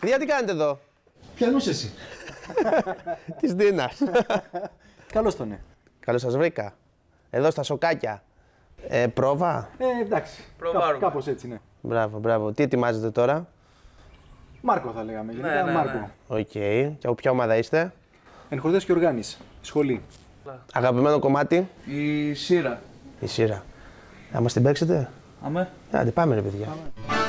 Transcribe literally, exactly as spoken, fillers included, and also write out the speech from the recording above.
Παιδιά, τι κάνετε εδώ? Ποιανούς εσύ? Της Δίνας. Καλώς τον είναι. Καλώς σας βρήκα. Εδώ στα σοκάκια. Ε, πρόβα. Ε, εντάξει. Κά, κάπως έτσι, ναι. Μπράβο, μπράβο. Τι ετοιμάζετε τώρα? Μάρκο θα λέγαμε. Γενικά, Ναι, ναι, Μάρκο. ναι. Οκ. Okay. Και από ποια ομάδα είστε? Ενχορδές και οργάνης. Σχολή. Αγαπημένο κομμάτι? Η σειρά. Η σειρά. Θα μας την παίξετε? Αμέ. Άντε, πάμε ρε παιδιά. Πάμε.